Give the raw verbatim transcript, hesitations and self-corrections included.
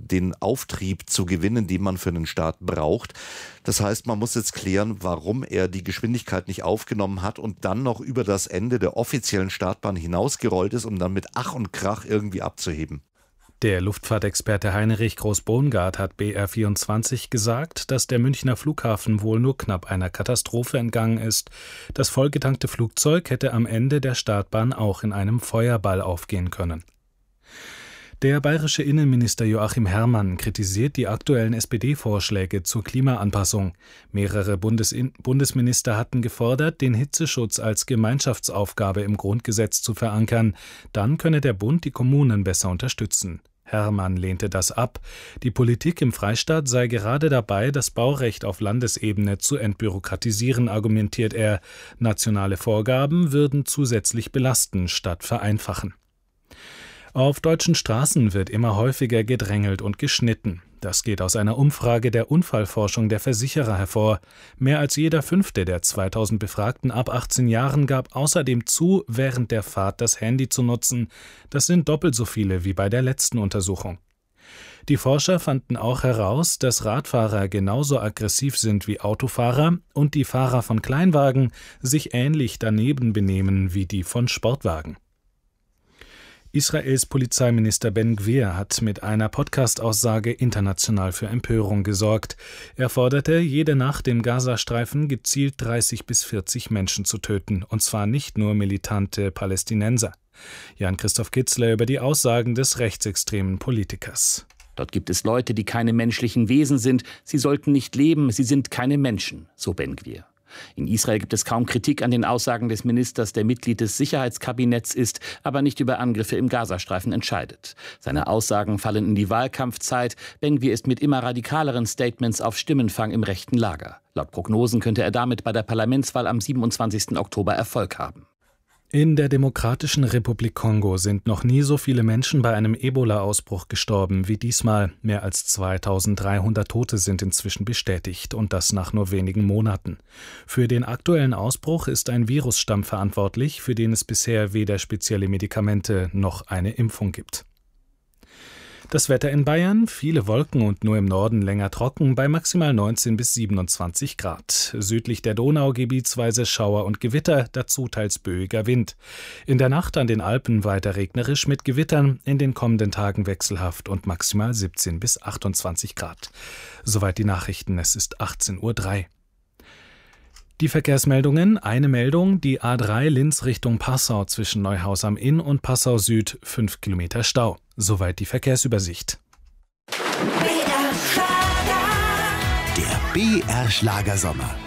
den Auftrieb zu gewinnen, den man für einen Start braucht. Das heißt, man muss jetzt klären, warum er die Geschwindigkeit nicht aufgenommen hat und dann noch über das Ende der offiziellen Startbahn hinausgerollt ist, um dann mit Ach und Krach irgendwie abzuheben. Der Luftfahrtexperte Heinrich Groß-Bongard hat B R vierundzwanzig gesagt, dass der Münchner Flughafen wohl nur knapp einer Katastrophe entgangen ist. Das vollgetankte Flugzeug hätte am Ende der Startbahn auch in einem Feuerball aufgehen können. Der bayerische Innenminister Joachim Herrmann kritisiert die aktuellen S P D-Vorschläge zur Klimaanpassung. Mehrere Bundesin- Bundesminister hatten gefordert, den Hitzeschutz als Gemeinschaftsaufgabe im Grundgesetz zu verankern. Dann könne der Bund die Kommunen besser unterstützen. Herrmann lehnte das ab. Die Politik im Freistaat sei gerade dabei, das Baurecht auf Landesebene zu entbürokratisieren, argumentiert er. Nationale Vorgaben würden zusätzlich belasten statt vereinfachen. Auf deutschen Straßen wird immer häufiger gedrängelt und geschnitten. Das geht aus einer Umfrage der Unfallforschung der Versicherer hervor. Mehr als jeder Fünfte der zweitausend Befragten ab achtzehn Jahren gab außerdem zu, während der Fahrt das Handy zu nutzen. Das sind doppelt so viele wie bei der letzten Untersuchung. Die Forscher fanden auch heraus, dass Radfahrer genauso aggressiv sind wie Autofahrer und die Fahrer von Kleinwagen sich ähnlich daneben benehmen wie die von Sportwagen. Israels Polizeiminister Ben Gvir hat mit einer Podcast-Aussage international für Empörung gesorgt. Er forderte, jede Nacht im Gazastreifen gezielt dreißig bis vierzig Menschen zu töten, und zwar nicht nur militante Palästinenser. Jan-Christoph Kitzler über die Aussagen des rechtsextremen Politikers. Dort gibt es Leute, die keine menschlichen Wesen sind. Sie sollten nicht leben, sie sind keine Menschen, so Ben Gvir. In Israel gibt es kaum Kritik an den Aussagen des Ministers, der Mitglied des Sicherheitskabinetts ist, aber nicht über Angriffe im Gazastreifen entscheidet. Seine Aussagen fallen in die Wahlkampfzeit. Ben Gvir ist mit immer radikaleren Statements auf Stimmenfang im rechten Lager. Laut Prognosen könnte er damit bei der Parlamentswahl am siebenundzwanzigsten Oktober Erfolg haben. In der Demokratischen Republik Kongo sind noch nie so viele Menschen bei einem Ebola-Ausbruch gestorben wie diesmal. Mehr als zweitausenddreihundert Tote sind inzwischen bestätigt, und das nach nur wenigen Monaten. Für den aktuellen Ausbruch ist ein Virusstamm verantwortlich, für den es bisher weder spezielle Medikamente noch eine Impfung gibt. Das Wetter in Bayern, viele Wolken und nur im Norden länger trocken, bei maximal neunzehn bis siebenundzwanzig Grad. Südlich der Donau gebietsweise Schauer und Gewitter, dazu teils böiger Wind. In der Nacht an den Alpen weiter regnerisch mit Gewittern, in den kommenden Tagen wechselhaft und maximal siebzehn bis achtundzwanzig Grad. Soweit die Nachrichten, es ist achtzehn Uhr drei. Die Verkehrsmeldungen, eine Meldung, die A drei Linz Richtung Passau zwischen Neuhaus am Inn und Passau Süd, fünf Kilometer Stau. Soweit die Verkehrsübersicht. Der B R Schlagersommer.